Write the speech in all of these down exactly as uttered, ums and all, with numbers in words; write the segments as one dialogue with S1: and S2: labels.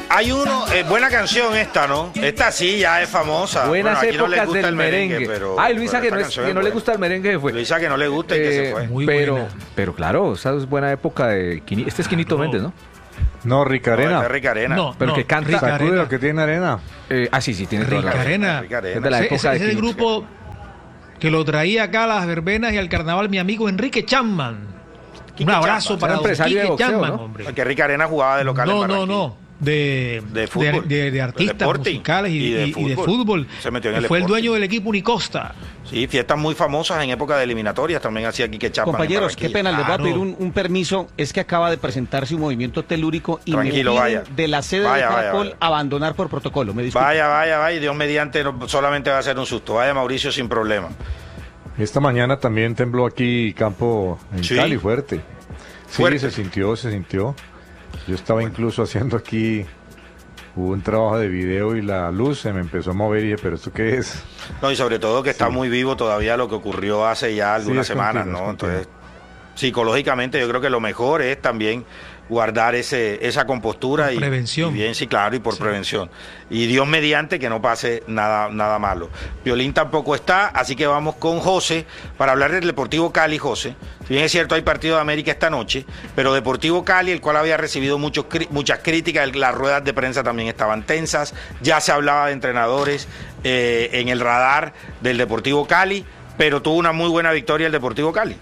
S1: Hay uno, eh, buena canción esta, ¿no? Esta sí ya es famosa.
S2: Buenas
S1: bueno, aquí
S2: épocas
S1: no le gusta
S2: del
S1: el merengue,
S2: merengue.
S1: pero...
S2: Ay, Luisa,
S1: pero
S2: que, no, es, que no le gusta el merengue, fue.
S1: Luisa, que no le gusta y eh, que se fue.
S2: Muy pero, buena. Pero claro, esa es buena época de... Quini, este es Quinito
S3: no.
S2: Méndez, ¿no?
S4: No, Ricarena.
S1: No, es Ricarena.
S2: No, pero
S3: no,
S2: que canta.
S4: Sacude que tiene arena.
S2: Eh, ah, sí, sí, tiene
S3: Ricarena.
S1: Ricarena.
S2: Es de la época
S3: ese,
S2: de
S3: ese es el grupo que lo traía acá a las verbenas y al carnaval mi amigo Enrique Chapman. Un abrazo
S1: Chapman.
S3: para
S2: don Quique
S3: boxeo,
S2: Chapman,
S3: ¿no?
S2: hombre.
S1: Porque Ricarena jugaba de local
S3: No,
S1: en
S3: no, no. De,
S1: de, fútbol,
S3: de, de, de artistas
S1: de deporte,
S3: musicales y, y, de, y,
S1: fútbol.
S3: y de fútbol.
S1: Se metió en el
S3: Fue el
S1: deporte.
S3: dueño del equipo Unicosta.
S1: Sí, fiestas muy famosas en época de eliminatorias también hacía Quique Chapman.
S5: Compañeros, qué pena, les voy a
S3: Claro.
S5: pedir un, un permiso. Es que acaba de presentarse un movimiento telúrico y
S1: Tranquilo,
S5: me
S1: vaya.
S5: piden de la sede
S1: Vaya,
S5: de
S1: vaya,
S5: Caracol
S1: vaya.
S5: abandonar por protocolo. Me disculpo.
S1: Vaya, vaya, vaya. Dios mediante no, solamente va a ser un susto. Vaya, Mauricio, sin problema.
S4: Esta mañana también tembló aquí campo en
S1: Sí.
S4: Cali fuerte. Sí,
S1: Fuerte.
S4: se sintió, se sintió. Yo estaba
S1: Bueno.
S4: incluso haciendo aquí un trabajo de video y la luz se me empezó a mover y dije, ¿pero esto qué es?
S1: No, y sobre todo que está
S4: Sí.
S1: muy vivo todavía lo que ocurrió hace ya algunas
S4: Sí, es
S1: semanas,
S4: continuo,
S1: ¿no?
S4: es continuo.
S1: Entonces, psicológicamente yo creo que lo mejor es también guardar ese esa compostura
S3: Por
S1: y
S3: prevención.
S1: y bien, sí, claro, y por
S3: Sí.
S1: prevención. Y Dios mediante que no pase nada nada malo. Violín tampoco está, así que vamos con José para hablar del Deportivo Cali, José. Si bien es cierto, hay partido de América esta noche, pero Deportivo Cali, el cual había recibido muchos, muchas críticas, las ruedas de prensa también estaban tensas, ya se hablaba de entrenadores eh, en el radar del Deportivo Cali, pero tuvo una muy buena victoria el Deportivo Cali.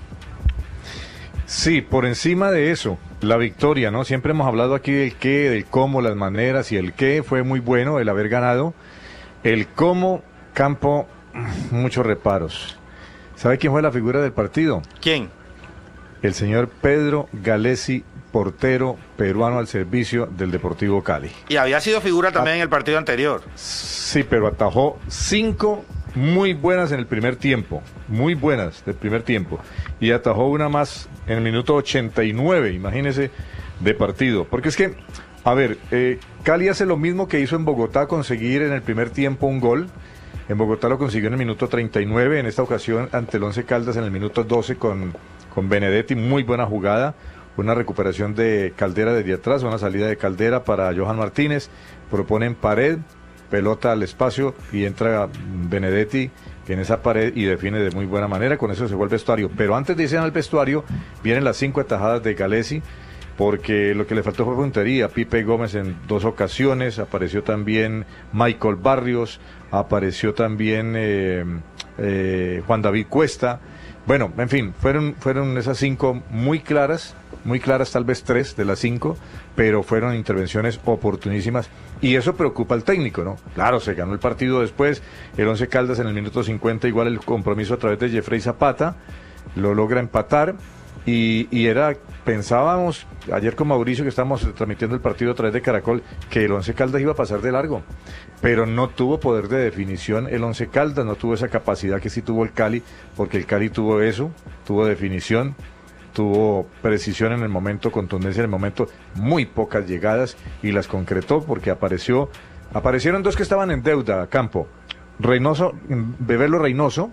S4: Sí, por encima de eso, la victoria, ¿no? Siempre hemos hablado aquí del qué, del cómo, las maneras, y el qué fue muy bueno, el haber ganado. El cómo, campo, muchos reparos. ¿Sabe quién fue la figura del partido?
S1: ¿Quién?
S4: El señor Pedro Galesi, portero peruano al servicio del Deportivo Cali.
S1: Y había sido figura también en el partido anterior.
S4: Sí, pero atajó cinco muy buenas en el primer tiempo, muy buenas del primer tiempo, y atajó una más en el minuto ochenta y nueve, imagínese, de partido. Porque es que, a ver, eh, Cali hace lo mismo que hizo en Bogotá, conseguir en el primer tiempo un gol. En Bogotá lo consiguió en el minuto treinta y nueve, en esta ocasión ante el Once Caldas en el minuto doce con, con Benedetti, muy buena jugada, una recuperación de Caldera desde atrás, una salida de Caldera para Johan Martínez, proponen pared, pelota al espacio y entra Benedetti en esa pared y define de muy buena manera, con eso se vuelve vestuario. Pero antes de irse al vestuario, vienen las cinco atajadas de Galesi, porque lo que le faltó fue puntería. Pipe Gómez en dos ocasiones, apareció también Michael Barrios, apareció también eh, eh, Juan David Cuesta. Bueno, en fin, fueron, fueron esas cinco muy claras, muy claras, tal vez tres de las cinco, pero fueron intervenciones oportunísimas y eso preocupa al técnico, ¿no? Claro, se ganó el partido después, el Once Caldas en el minuto cincuenta, igual el compromiso a través de Jeffrey Zapata, lo logra empatar y, y era, pensábamos ayer con Mauricio que estábamos transmitiendo el partido a través de Caracol, que el Once Caldas iba a pasar de largo, pero no tuvo poder de definición el Once Caldas, no tuvo esa capacidad que sí tuvo el Cali, porque el Cali tuvo eso, tuvo definición, tuvo precisión en el momento, contundencia en el momento, muy pocas llegadas y las concretó porque apareció, aparecieron dos que estaban en deuda a campo, Reynoso, Bebelo Reynoso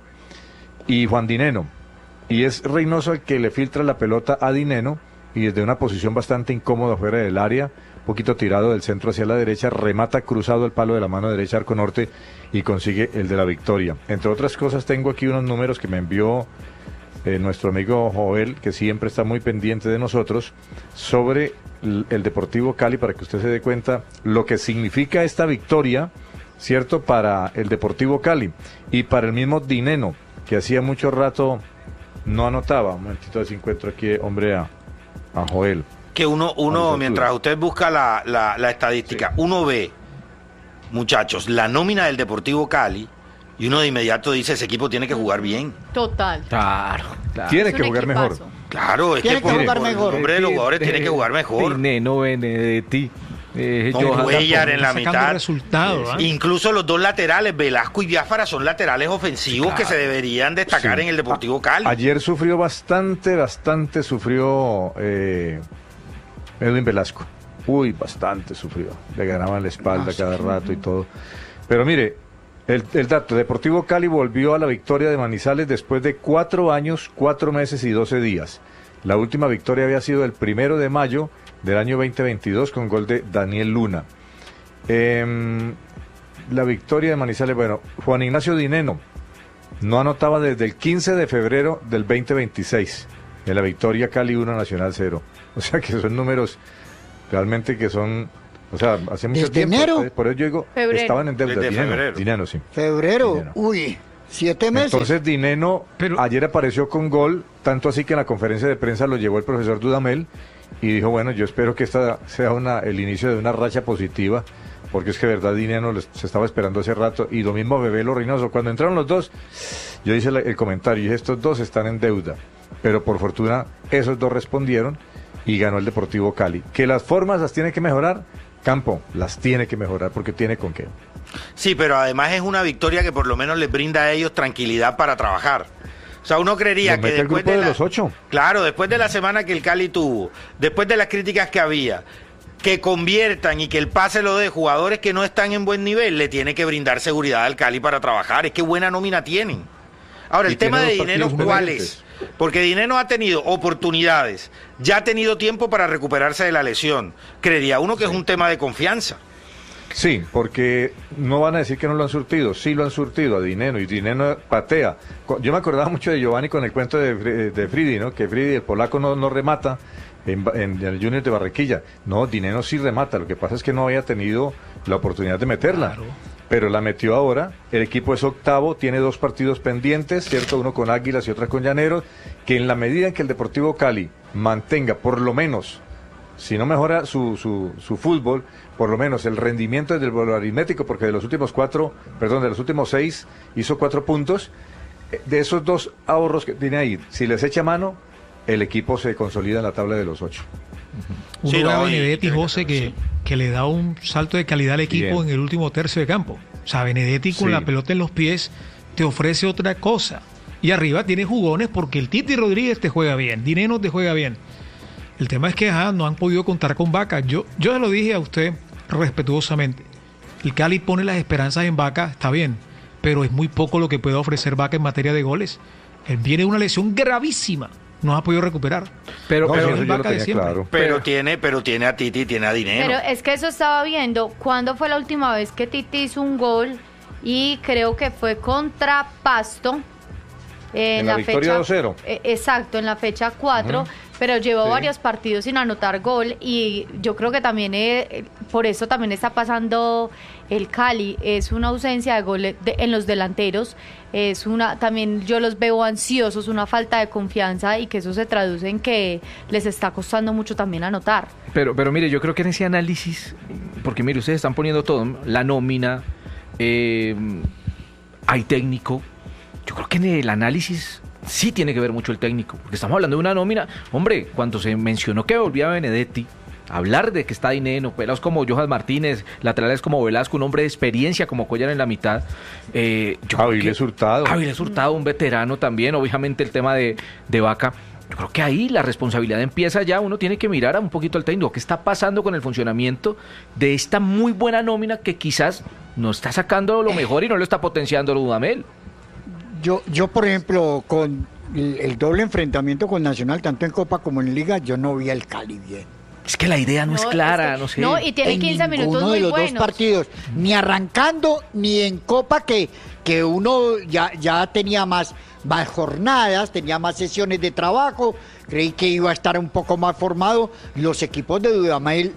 S4: y Juan Dineno, y es Reynoso el que le filtra la pelota a Dineno y desde una posición bastante incómoda fuera del área, un poquito tirado del centro hacia la derecha, remata cruzado el palo de la mano derecha Arco Norte y consigue el de la victoria. Entre otras cosas tengo aquí unos números que me envió Eh, nuestro amigo Joel, que siempre está muy pendiente de nosotros, sobre el, el Deportivo Cali, para que usted se dé cuenta lo que significa esta victoria, ¿cierto?, para el Deportivo Cali y para el mismo Dineno, que hacía mucho rato no anotaba. Un momentito de si encuentro aquí, hombre, a, a Joel.
S1: Que uno, uno
S4: Vamos,
S1: mientras usted busca la, la, la estadística, sí. Uno ve, muchachos, la nómina del Deportivo Cali, y uno de inmediato dice, ese equipo tiene que jugar bien.
S6: Total.
S2: Claro, claro.
S4: Tiene
S6: Es
S4: que
S6: un
S4: jugar
S6: equipazo.
S4: mejor.
S1: Claro, es
S6: Tiene
S1: que,
S6: que
S1: por,
S6: jugar
S1: por
S6: mejor.
S1: el nombre de los jugadores tiene que jugar mejor.
S2: Dineno, Benedetti, eh,
S1: Con
S2: Johan
S1: Cuellar en la
S3: sacando
S1: mitad.
S3: resultado, ¿ah?
S1: Incluso los dos laterales, Velasco y Biafara, son laterales ofensivos
S2: Claro.
S1: que se deberían destacar
S4: Sí.
S1: en el Deportivo Cali.
S4: Ayer sufrió bastante, bastante sufrió eh, Edwin Velasco. Uy, bastante sufrió. Le ganaban la espalda
S3: Ah,
S4: cada
S3: sí.
S4: rato y todo. Pero mire, el, el dato, Deportivo Cali volvió a la victoria de Manizales después de cuatro años, cuatro meses y doce días. La última victoria había sido el primero de mayo del año veinte veintidós con gol de Daniel Luna. Eh, la victoria de Manizales, bueno, Juan Ignacio Dineno no anotaba desde el quince de febrero del veinte veintiséis, en la victoria Cali uno Nacional cero. O sea que son números realmente que son, o sea, hace mucho
S6: ¿Desde
S4: tiempo.
S6: enero?
S4: Por eso yo digo,
S7: Febrero.
S4: estaban en deuda.
S1: Desde
S4: Dineno,
S1: febrero.
S4: Dineno, sí.
S6: Febrero,
S4: Dineno.
S6: uy, siete meses.
S4: Entonces Dineno
S3: Pero-
S4: ayer apareció con gol, tanto así que en la conferencia de prensa lo llevó el profesor Dudamel y dijo, bueno, yo espero que esta sea una, el inicio de una racha positiva, porque es que de verdad Dineno les- se estaba esperando hace rato, y lo mismo Bebelo Reynoso. Cuando entraron los dos, yo hice la- el comentario, y dije, estos dos están en deuda, pero por fortuna esos dos respondieron y ganó el Deportivo Cali. Que las formas las tiene que mejorar, Campo las tiene que mejorar porque tiene con qué.
S1: Sí, pero además es una victoria que por lo menos les brinda a ellos tranquilidad para trabajar. O sea, uno creería
S4: Los
S1: que
S4: mete al
S1: después
S4: grupo
S1: de,
S4: de
S1: la-
S4: los ocho.
S1: Claro, después de la semana que el Cali tuvo, después de las críticas que había, que conviertan y que el pase lo de jugadores que no están en buen nivel, le tiene que brindar seguridad al Cali para trabajar. Es que buena nómina tienen. Ahora,
S4: Y
S1: el tema
S4: tiene
S1: de
S4: dos
S1: Dinero,
S4: partidos
S1: ¿cuál
S4: pendientes.
S1: es? Porque Dinero ha tenido oportunidades, ya ha tenido tiempo para recuperarse de la lesión. Creería uno que es un tema de confianza.
S4: Sí, porque no van a decir que no lo han surtido, sí lo han surtido a Dineno, y Dineno patea. Co- Yo me acordaba mucho de Giovanni con el cuento de, Fri- de Fridi, ¿no? Que Fridi, el polaco, no, no remata en, Ba- en el Junior de Barranquilla. No, Dineno sí remata, lo que pasa es que no había tenido la oportunidad de meterla.
S3: Claro.
S4: Pero la metió ahora, el equipo es octavo, tiene dos partidos pendientes, ¿cierto? Uno con Águilas y otro con Llaneros, que en la medida en que el Deportivo Cali mantenga por lo menos, si no mejora su, su, su fútbol, por lo menos el rendimiento desde el aritmético, porque de los últimos cuatro, perdón, de los últimos seis hizo cuatro puntos, eh, de esos dos ahorros que tiene ahí, si les echa mano, el equipo se consolida en la tabla de los ocho.
S3: Uno
S1: Sí,
S3: ve a
S1: no, y-
S3: Benedetti,
S1: y-
S3: José, que, que le da un salto de calidad al equipo
S4: Bien.
S3: en el último tercio de campo. O sea, Benedetti con
S4: Sí.
S3: la pelota en los pies te ofrece otra cosa. Y arriba tiene jugones porque el Titi Rodríguez te juega bien, Dineno te juega bien. El tema es que ajá, no han podido contar con Vaca. Yo, yo se lo dije a usted respetuosamente. El Cali pone las esperanzas en Vaca, está bien, pero es muy poco lo que puede ofrecer Vaca en materia de goles. Él viene de una lesión gravísima, no ha podido recuperar.
S2: Pero,
S4: No,
S3: pero
S4: sí,
S3: es
S4: eso yo lo
S3: Vaca de
S4: tenía
S3: siempre.
S4: claro.
S1: Pero,
S2: Pero-
S1: tiene, pero tiene a Titi, tiene a Dinero.
S7: Pero es que eso estaba viendo. ¿Cuándo fue la última vez que Titi hizo un gol? Y creo que fue contra Pasto. eh,
S4: En la victoria
S7: fecha,
S4: dos cero.
S7: eh, exacto, en la fecha cuatro.
S4: Ujú.
S7: Pero llevó
S4: Sí.
S7: varios partidos sin anotar gol. Y yo creo que también eh, por eso también está pasando el Cali. Es una ausencia de goles de- en los delanteros. Es una, también yo los veo ansiosos, una falta de confianza, y que eso se traduce en que les está costando mucho también anotar.
S2: Pero, pero mire, yo creo que en ese análisis, porque mire, ustedes están poniendo todo, ¿no? La nómina, eh, hay técnico. Yo creo que en el análisis sí tiene que ver mucho el técnico, porque estamos hablando de una nómina. Hombre, cuando se mencionó que volvía Benedetti, hablar de que está Dineno, pelados como Johan Martínez, laterales como Velasco, un hombre de experiencia como Cuellar en la mitad. Eh, yo creo
S4: Avilés
S2: que-
S4: Hurtado.
S2: Avilés Hurtado, un veterano también, obviamente el tema de, de Vaca. Yo creo que ahí la responsabilidad empieza ya, uno tiene que mirar a un poquito al técnico, qué está pasando con el funcionamiento de esta muy buena nómina que quizás no está sacando lo mejor y no lo está potenciando Dudamel.
S6: Yo, yo, por ejemplo, con el, el doble enfrentamiento con Nacional, tanto en Copa como en Liga, yo no vi al Cali bien.
S2: Es que la idea no, es
S7: No,
S2: clara,
S7: es que-
S2: no sé.
S7: no, y tiene
S6: En
S7: quince minutos
S6: ninguno
S7: muy
S6: de los
S7: buenos.
S6: dos partidos, ni arrancando, ni en Copa, que, que uno ya, ya tenía más, más jornadas, tenía más sesiones de trabajo, creí que iba a estar un poco más formado. Los equipos de Dudamel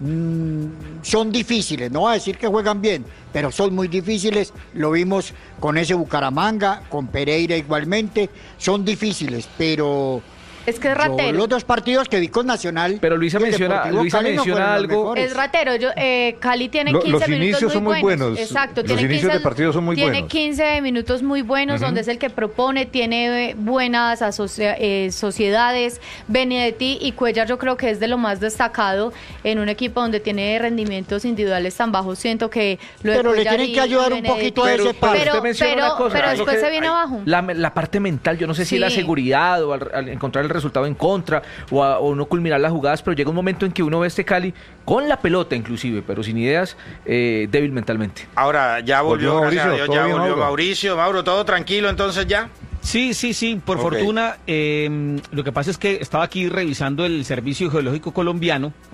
S6: mm, son difíciles, no voy a decir que juegan bien, pero son muy difíciles. Lo vimos con ese Bucaramanga, con Pereira igualmente, son difíciles, pero...
S7: Es que es
S6: yo
S7: ratero.
S6: los dos partidos que vi con Nacional.
S2: Pero Luisa
S6: y el
S2: menciona-
S6: Deportivo
S2: Luisa
S6: Cali no
S2: menciona
S6: fueron los
S2: algo-
S6: mejores.
S7: Es ratero. Yo, eh, Cali tiene
S4: Lo-
S7: quince
S4: los
S7: minutos
S4: inicios son muy buenos.
S7: Exacto.
S4: Los
S7: Tiene
S4: inicios
S7: quince
S4: de partido son muy
S7: tiene
S4: buenos.
S7: quince minutos muy buenos,
S4: Ujú.
S7: donde es el que propone, tiene eh, buenas asocia- eh, sociedades. Benedetti y Cuellar yo creo que es de lo más destacado en un equipo donde tiene rendimientos individuales tan bajos. Siento que lo de
S6: Pero le
S7: Cuellar
S6: tienen
S7: y-
S6: que ayudar
S7: y
S6: un
S7: Benedetti-
S6: poquito a ese
S7: Pero,
S6: par.
S7: pero,
S2: Usted menciona
S7: pero,
S2: una cosa,
S7: pero
S2: algo
S7: después
S2: que
S7: se viene
S2: hay-
S7: abajo.
S2: La, la parte mental, yo no sé si
S7: Sí.
S2: la seguridad o al, al encontrar el resultado en contra o, a- o no culminar las jugadas, pero llega un momento en que uno ve a este Cali con la pelota inclusive, pero sin ideas, eh, débil mentalmente.
S1: Ahora ya volvió,
S4: Volvió
S1: gracias a
S4: Mauricio,
S1: Dios,
S4: ¿todo
S1: ya
S4: bien,
S1: volvió
S4: Mauro?
S1: Mauricio. Mauro, ¿todo tranquilo entonces ya?
S5: Sí, sí, sí, por
S1: Ok.
S5: fortuna. eh, lo que pasa es que estaba aquí revisando el Servicio Geológico Colombiano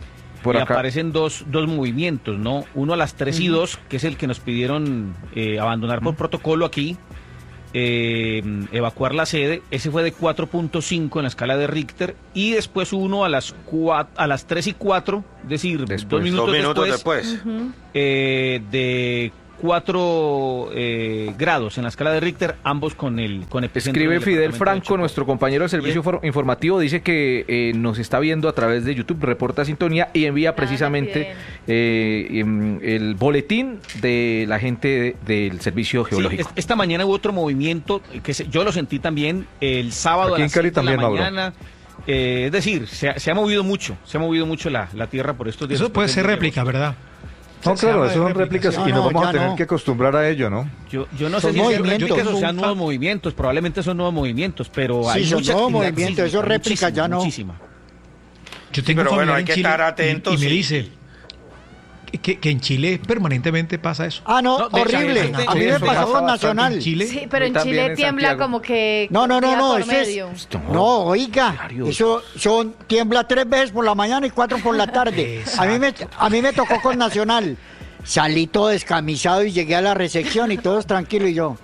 S2: Por
S5: y
S2: acá.
S5: aparecen dos, dos movimientos, ¿no? Uno a las tres y dos, que es el que nos pidieron eh, abandonar por protocolo aquí, eh, evacuar la sede. Ese fue de cuatro punto cinco en la escala de Richter. Y después uno a las cua- a las tres y cuatro, es decir,
S2: Después.
S5: dos minutos,
S1: Dos minutos
S5: después,
S1: después.
S5: eh, de cuatro eh, grados en la escala de Richter, ambos con el con epicentro en
S2: Escribe
S5: el
S2: Fidel
S5: departamento de
S2: Franco,
S5: Chocó.
S2: nuestro compañero del servicio for- informativo, dice que eh, nos está viendo a través de YouTube, reporta sintonía y envía precisamente eh, em, el boletín de la gente de- del servicio
S5: Sí,
S2: geológico.
S5: es- esta mañana hubo otro movimiento que se- yo lo sentí también el sábado
S4: Aquí
S5: a
S4: en
S5: las
S4: Cali
S5: siete de la
S4: también, Mauro.
S5: mañana. Eh, es decir, se ha, se ha movido mucho, se ha movido mucho la, la tierra por estos días.
S3: Eso puede
S5: después
S3: ser
S5: del día
S3: réplica, ¿verdad?
S4: No,
S3: Se
S4: claro,
S3: habla
S4: eso
S3: de
S4: son réplicas
S6: No,
S4: y nos
S6: no,
S4: vamos
S6: ya
S4: a tener
S6: no.
S4: que acostumbrar a ello, ¿no?
S5: Yo, yo no
S6: Son
S5: sé si es
S6: movimientos.
S5: réplica o sean
S3: Un
S5: nuevos
S3: fa-
S5: movimientos, probablemente son nuevos movimientos, pero
S6: Sí,
S5: hay
S6: son
S5: mucha
S6: nuevos
S5: actividad
S6: movimientos,
S5: sísmica,
S6: eso réplica
S5: muchísima,
S6: ya no.
S5: muchísima.
S3: Yo tengo
S1: pero
S3: un
S1: bueno,
S3: familiar
S1: hay
S3: en
S1: que
S3: Chile
S1: estar
S3: y-
S1: atentos
S3: y, me
S1: y-
S3: dice que, que en Chile permanentemente pasa eso.
S6: Ah, no,
S5: No, de hecho,
S6: horrible.
S5: hay gente-
S6: A mí me
S5: eso
S6: pasó
S5: pasa
S6: con
S2: bastante
S6: Nacional.
S3: en Chile.
S7: Sí, pero en
S2: También
S7: Chile
S2: en
S7: tiembla
S2: Santiago.
S7: como que
S6: No, no, no,
S7: día
S6: no,
S7: por
S6: eso es-
S7: medio.
S6: No, oiga,
S2: Diario.
S6: eso son tiembla tres veces por la mañana y cuatro por la tarde. A mí me a mí me tocó con Nacional. Salí todo descamisado y llegué a la recepción y todos tranquilos y yo.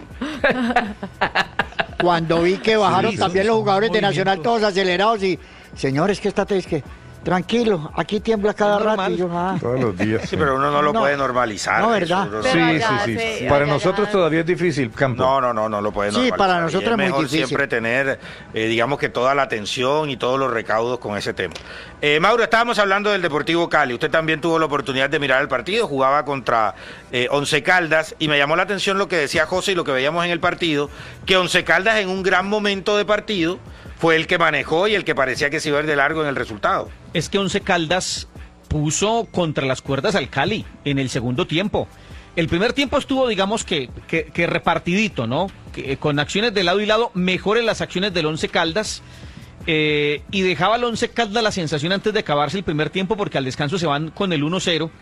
S6: Cuando vi que bajaron
S3: Sí,
S6: también
S3: son-
S6: los
S3: son
S6: jugadores de Nacional
S3: movimientos.
S6: todos acelerados y señores, ¿qué está? Es que tranquilo, aquí tiembla cada
S5: Es
S6: rato
S5: normal.
S6: y yo, ah.
S4: Todos los días.
S1: Sí, pero uno no lo
S6: No.
S1: puede normalizar.
S6: No,
S1: eso,
S6: ¿verdad?
S1: uno-
S7: Pero
S4: Sí,
S7: allá
S4: sí, sí.
S7: se-
S4: Para
S7: allá
S4: nosotros
S7: ya-
S4: todavía es difícil, Campo.
S1: No, no, no, no lo puede
S6: Sí,
S1: normalizar.
S6: para
S1: Y
S6: nosotros
S1: es
S6: es muy
S1: mejor
S6: difícil.
S1: siempre tener, eh, digamos que toda la atención y todos los recaudos con ese tema. Eh, Mauro, estábamos hablando del Deportivo Cali. Usted también tuvo la oportunidad de mirar el partido, jugaba contra eh, Once Caldas y me llamó la atención lo que decía José y lo que veíamos en el partido, que Once Caldas en un gran momento de partido fue el que manejó y el que parecía que se iba a ir de largo en el resultado.
S5: Es que Once Caldas puso contra las cuerdas al Cali en el segundo tiempo. El primer tiempo estuvo, digamos que, que, que repartidito, ¿no? Que, eh, con acciones de lado y lado, mejores las acciones del Once Caldas, eh, y dejaba al Once Caldas la sensación antes de acabarse el primer tiempo, porque al descanso se van con el uno cero,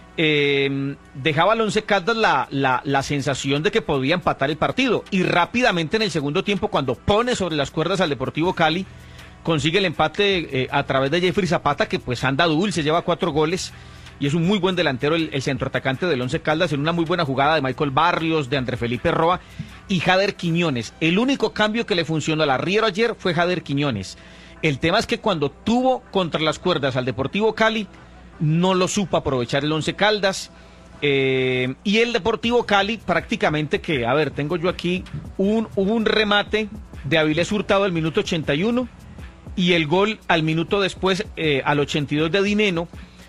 S5: eh, dejaba al Once Caldas la, la, la sensación de que podía empatar el partido, y rápidamente en el segundo tiempo, cuando pone sobre las cuerdas al Deportivo Cali, consigue el empate eh, a través de Jeffrey Zapata, que pues anda dulce, lleva cuatro goles y es un muy buen delantero, el, el centroatacante del Once Caldas, en una muy buena jugada de Michael Barrios, de André Felipe Roa y Jader Quiñones. El único cambio que le funcionó al arriero ayer fue Jader Quiñones. El tema es que cuando tuvo contra las cuerdas al Deportivo Cali, no lo supo aprovechar el Once Caldas. Eh, y el Deportivo Cali prácticamente que, a ver, tengo yo aquí un, hubo un remate de Avilés Hurtado al minuto ochenta y uno y el gol al minuto después, eh, al ochenta y dos de Dineno,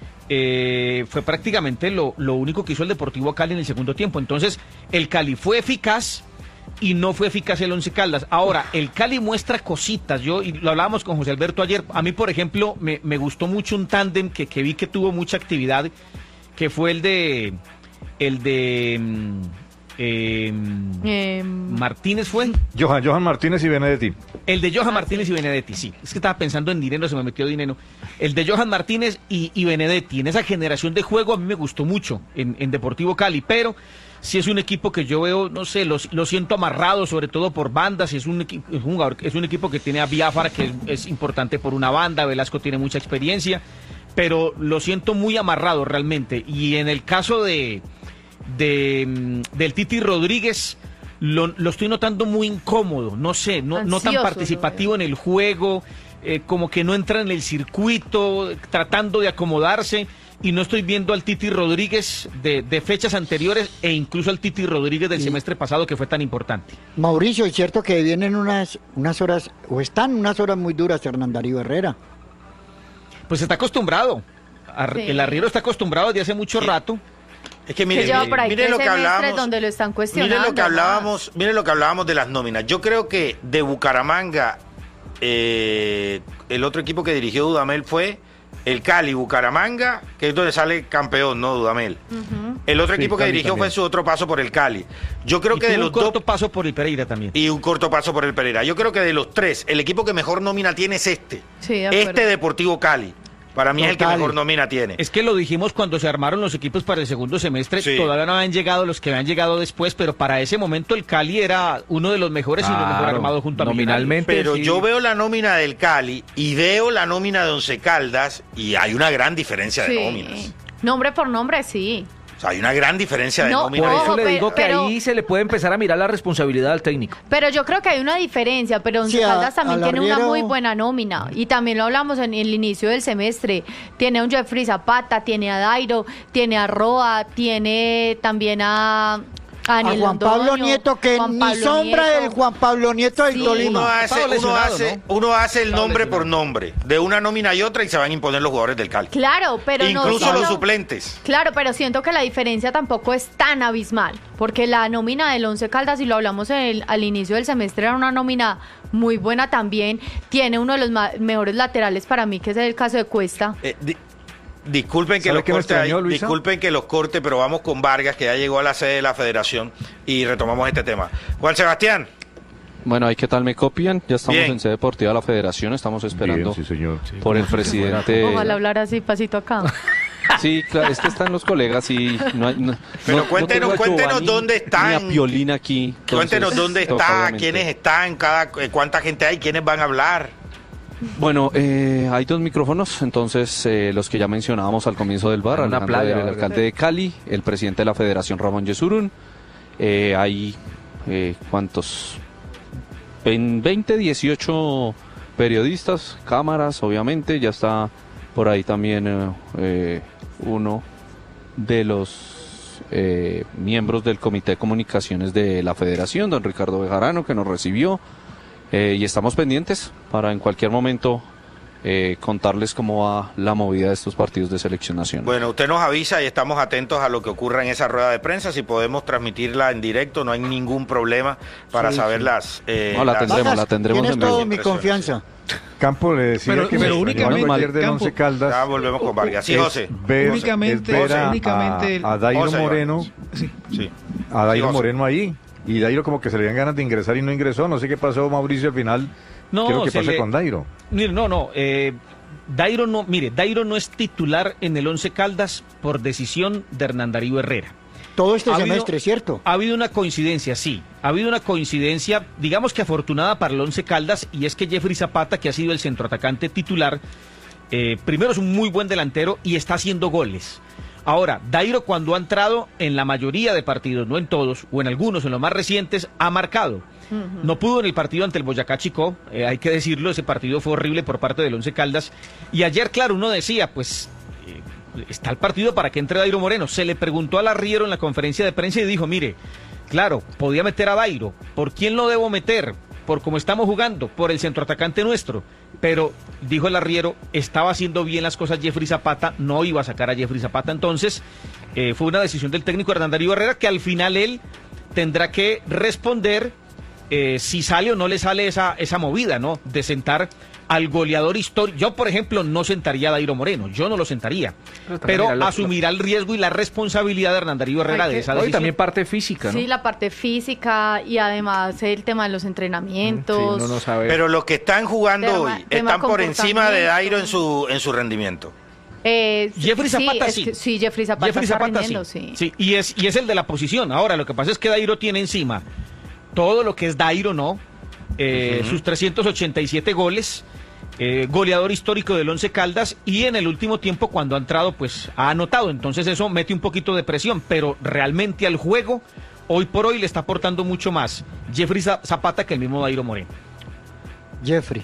S5: eh, fue prácticamente lo, lo único que hizo el Deportivo Cali en el segundo tiempo. Entonces, el Cali fue eficaz y no fue eficaz el Once Caldas. Ahora, el Cali muestra cositas. Yo, y lo hablábamos con José Alberto ayer, a mí, por ejemplo, me, me gustó mucho un tándem que, que vi que tuvo mucha actividad, que fue el de... El de... mm, eh,
S7: Eh,
S5: Martínez fue...
S4: Johan, Johan Martínez y Benedetti.
S5: El de Johan Martínez y Benedetti, sí. Es que estaba pensando en Dineno, se me metió Dineno. El de Johan Martínez y, y Benedetti. En esa generación de juego a mí me gustó mucho en, en Deportivo Cali, pero si es un equipo que yo veo, no sé, lo, lo siento amarrado, sobre todo por bandas. Es un, equi- es un, jugador- es un equipo que tiene a Biafara, que es, es importante por una banda. Velasco tiene mucha experiencia, pero lo siento muy amarrado realmente. Y en el caso de, de mm, del Titi Rodríguez, lo, lo estoy notando muy incómodo, no sé, no, no tan
S7: Ansioso,
S5: participativo en el juego, eh, como que no entra en el circuito, tratando de acomodarse, y no estoy viendo al Titi Rodríguez de, de fechas anteriores e incluso al Titi Rodríguez del
S6: Y-
S5: semestre pasado, que fue tan importante.
S6: Mauricio, es cierto que vienen unas, unas horas, o están unas horas muy duras, Hernán Darío Herrera.
S5: Pues está acostumbrado, Ar-
S7: Sí.
S5: el arriero está acostumbrado desde hace mucho
S1: Sí.
S5: rato.
S1: Es que
S7: que
S1: mire,
S7: lleva
S1: mire,
S7: por ahí
S1: mire
S7: tres
S1: lo que
S7: semestres
S1: hablábamos.
S7: donde lo están cuestionando.
S1: Mire lo que
S7: ¿no?
S1: hablábamos, mire lo que hablábamos de las nóminas. Yo creo que de Bucaramanga, eh, el otro equipo que dirigió Dudamel fue el Cali, Bucaramanga, que es donde sale campeón, ¿no? Dudamel.
S7: Ujú.
S1: El otro
S4: Sí,
S1: equipo que
S4: Cali
S1: dirigió
S4: también.
S1: fue su otro paso por el Cali. Yo creo
S5: Y
S1: que de
S5: tuvo
S1: los
S5: un corto
S1: dos
S5: paso por el Pereira también.
S1: y un corto paso por el Pereira. Yo creo que de los tres, el equipo que mejor nómina tiene es este.
S7: Sí, de acuerdo.
S1: Este Deportivo Cali. Para mí es el que
S6: Total.
S1: mejor nómina tiene.
S5: Es que lo dijimos cuando se armaron los equipos para el segundo semestre,
S1: Sí.
S5: todavía no habían llegado los que habían llegado después, pero para ese momento el Cali era uno de los mejores y los mejor
S2: Claro,
S5: armados junto a
S2: nominalmente.
S1: Pero
S2: sí.
S1: yo veo la nómina del Cali y veo la nómina de Once Caldas y hay una gran diferencia de
S7: Sí.
S1: nóminas.
S7: Nombre por nombre, sí.
S1: O sea, hay una gran diferencia de
S7: No,
S1: nóminas.
S2: Por eso
S7: Ojo,
S2: le
S7: pe-
S2: digo que
S7: pero-
S2: ahí se le puede empezar a mirar la responsabilidad al técnico.
S7: Pero yo creo que hay una diferencia, pero Once
S6: Sí, a-
S7: Caldas también
S6: al
S7: tiene una
S6: arriero-
S7: muy buena nómina. Y también lo hablamos en el inicio del semestre. Tiene a un Jeffrey Zapata, tiene a Dairo, tiene a Roa, tiene también a, a
S6: A
S7: Daniel
S6: Juan Pablo
S7: Londoño,
S6: Nieto, que
S7: Juan
S6: ni
S7: Pablo
S6: sombra
S7: Nieto.
S6: del Juan Pablo Nieto del
S7: Sí.
S1: Uno
S6: Tolima.
S1: hace,
S5: Estaba
S1: uno
S5: lesionado,
S1: hace,
S5: ¿no?
S1: uno hace el
S5: Estaba
S1: nombre por
S5: lesionado.
S1: nombre de una nómina y otra y se van a imponer los jugadores del Cali.
S7: Claro, pero no
S1: Incluso
S7: solo-
S1: los suplentes.
S7: Claro, pero siento que la diferencia tampoco es tan abismal, porque la nómina del Once Caldas, y lo hablamos el- al inicio del semestre, era una nómina muy buena también. Tiene uno de los ma- mejores laterales para mí, que es el caso de Cuesta.
S1: Eh, di- disculpen que
S4: ¿Sabe
S1: los
S4: qué me
S1: corte ahí,
S4: extrañó, Luisa?
S1: disculpen que los corte, pero vamos con Vargas, que ya llegó a la sede de la federación y retomamos este tema. Juan Sebastián.
S8: Bueno, ahí qué tal me copian. Ya estamos
S1: Bien.
S8: en sede deportiva de la federación, estamos esperando
S4: Bien, sí, señor.
S8: por el presidente.
S7: Ojalá hablar así, pasito acá.
S8: Sí, claro, es que están los colegas y no hay... no-
S1: Pero
S8: no- no
S1: cuéntenos,
S8: tengo a
S1: cuéntenos
S8: Giovanni
S1: dónde están.
S8: Ni a Piolín aquí. entonces
S1: Cuéntenos dónde
S8: toca,
S1: está,
S8: obviamente.
S1: quiénes están, cada, eh, cuánta gente hay, quiénes van a hablar.
S8: Bueno, eh, hay dos micrófonos, entonces eh, los que ya mencionábamos al comienzo del bar,
S2: Una
S8: Alejandro
S2: playa,
S8: Ayer, el
S2: ¿verdad?
S8: alcalde de Cali, el presidente de la Federación Ramón Yesurún, eh, hay eh, ¿cuántos? En veinte, dieciocho periodistas, cámaras, obviamente, ya está por ahí también eh, eh, uno de los eh, miembros del Comité de Comunicaciones de la Federación, don Ricardo Bejarano, que nos recibió. Eh, y estamos pendientes para en cualquier momento eh, contarles cómo va la movida de estos partidos de selección nacional.
S1: Bueno, usted nos avisa y estamos atentos a lo que ocurra en esa rueda de prensa. Si podemos transmitirla en directo, no hay ningún problema para
S6: Sí,
S1: saber
S6: sí.
S1: las... eh,
S8: No, la
S1: las-
S8: tendremos, la tendremos
S6: Tienes
S8: en vivo.
S6: toda mi
S1: Impresionante.
S6: confianza.
S4: Campo le decía
S3: Pero-
S4: que
S3: pero
S4: me extrañó
S3: únicamente-
S4: ayer del
S3: Campo-
S4: Once Caldas.
S1: Ya volvemos con Vargas. Sí,
S4: es
S1: José.
S4: ver-
S3: Únicamente-
S4: es ver a,
S3: únicamente-
S4: a, a Dairo
S1: José,
S4: Moreno,
S3: Sí.
S1: Sí.
S4: a Dairo
S1: Sí, José.
S4: Moreno ahí. Y Dairo como que se le dieron ganas de ingresar y no ingresó. No sé qué pasó, Mauricio, al final.
S5: No,
S4: Quiero que
S5: se
S4: pase
S5: le-
S4: con Dairo.
S5: Mire, no, no. Eh, Dairo no, mire, Dairo no es titular en el Once Caldas por decisión de Hernán Darío Herrera.
S6: Todo este
S5: Ha habido-
S6: semestre, ¿cierto?
S5: Ha habido una coincidencia, sí. Ha habido una coincidencia, digamos que afortunada para el Once Caldas, y es que Jeffrey Zapata, que ha sido el centroatacante titular, eh, primero es un muy buen delantero y está haciendo goles. Ahora, Dairo cuando ha entrado en la mayoría de partidos, no en todos, o en algunos, en los más recientes, ha marcado. No pudo en el partido ante el Boyacá Chicó, eh, hay que decirlo, ese partido fue horrible por parte del Once Caldas. Y ayer, claro, uno decía, pues, eh, está el partido para que entre Dairo Moreno. Se le preguntó al arriero en la conferencia de prensa y dijo, mire, claro, podía meter a Dairo. ¿Por quién lo debo meter? Por cómo estamos jugando, por el centroatacante nuestro. Pero, dijo el arriero, estaba haciendo bien las cosas Jeffrey Zapata, no iba a sacar a Jeffrey Zapata. Entonces, eh, fue una decisión del técnico Hernán Darío Herrera que al final él tendrá que responder eh, si sale o no le sale esa, esa movida, ¿no? De sentar al goleador histórico. Yo, por ejemplo, no sentaría a Dairo Moreno, yo no lo sentaría.
S2: Pero también,
S5: Pero
S2: mira, lo-
S5: asumirá el riesgo y la responsabilidad de Hernán Darío Herrera
S7: Hay
S5: de
S7: que-
S5: esa
S2: No, y
S5: decisión.
S2: también parte física, ¿no?
S7: Sí, la parte física y además el tema de los
S2: Sí,
S7: entrenamientos.
S2: uno no sabe.
S1: Pero los que están jugando
S7: Tema-
S1: hoy
S7: tema
S1: están por encima de
S7: comportamiento.
S1: Dairo en su, en su rendimiento.
S7: Eh,
S5: Jeffrey Zapata
S7: es
S5: sí.
S7: que- sí, Jeffrey Zapata
S5: Jeffrey
S7: está
S5: Zapata
S7: rindiendo,
S5: sí.
S7: sí.
S5: Sí, y es, y es el de la posición. Ahora, lo que pasa es que Dairo tiene encima todo lo que es Dairo, ¿no? Eh, sus trescientos ochenta y siete goles, eh, goleador histórico del Once Caldas, y en el último tiempo, cuando ha entrado, pues ha anotado. Entonces eso mete un poquito de presión, pero realmente al juego, hoy por hoy le está aportando mucho más Jeffrey Za- Zapata que el mismo Dairo Moreno.
S6: Jeffrey.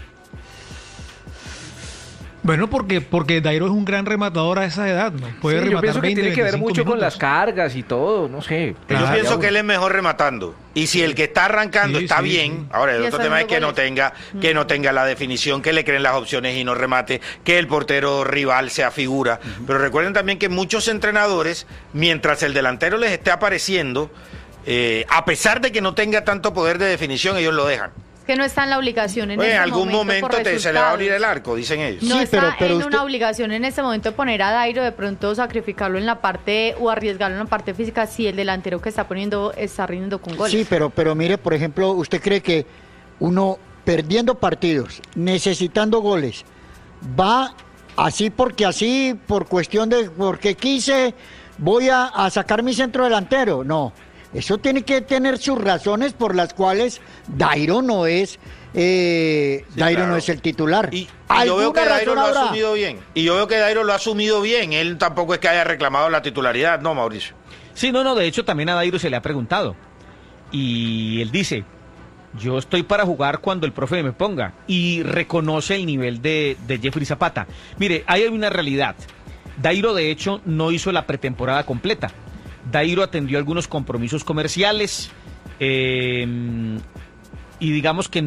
S3: Bueno, porque, porque Dairo es un gran rematador a esa edad, ¿no? Puede
S2: Sí, yo
S3: rematar
S2: pienso que
S3: veinte,
S2: tiene que ver
S3: veinticinco
S2: mucho con
S3: minutos.
S2: las cargas y todo, no sé.
S1: Yo
S3: Claro.
S1: pienso que él es mejor rematando. Y si el que está arrancando
S3: Sí,
S1: está
S3: sí,
S1: bien,
S3: sí.
S1: ahora el
S7: Y
S1: otro
S7: haciendo
S1: tema es que no
S7: goles.
S1: tenga, que no tenga la definición, que le creen las opciones y no remate, que el portero rival sea figura. Pero recuerden también que muchos entrenadores, mientras el delantero les esté apareciendo, eh, a pesar de que no tenga tanto poder de definición, ellos lo dejan.
S7: Es que no está en la obligación en
S1: Oye,
S7: este
S1: en algún
S7: momento,
S1: momento
S7: por
S1: te- se le va a abrir el
S7: resultados.
S1: arco, dicen ellos.
S7: No
S6: Sí,
S7: está
S6: pero- pero
S7: en
S6: usted-
S7: una obligación en este momento de poner a Dairo, de pronto sacrificarlo en la parte o arriesgarlo en la parte física si el delantero que está poniendo está rindiendo con goles.
S6: Sí, pero, pero mire, por ejemplo, ¿usted cree que uno perdiendo partidos, necesitando goles, va así porque así, por cuestión de, porque quise, voy a, a sacar mi centro delantero. No, eso tiene que tener sus razones por las cuales Dairo no es, eh,
S1: Sí,
S6: Dairo
S1: claro.
S6: no es el titular.
S1: Y, y yo veo que
S6: ¿Alguna
S1: Dairo
S6: razón
S1: lo ha
S6: habrá?
S1: asumido bien. Y yo veo que Dairo lo ha asumido bien. Él tampoco es que haya reclamado la titularidad, no, Mauricio.
S5: Sí, no, no, de hecho también a Dairo se le ha preguntado. Y él dice, yo estoy para jugar cuando el profe me ponga. Y reconoce el nivel de, de Jeffrey Zapata. Mire, ahí hay una realidad. Dairo, de hecho, no hizo la pretemporada completa. Dairo atendió algunos compromisos comerciales. eh, y digamos que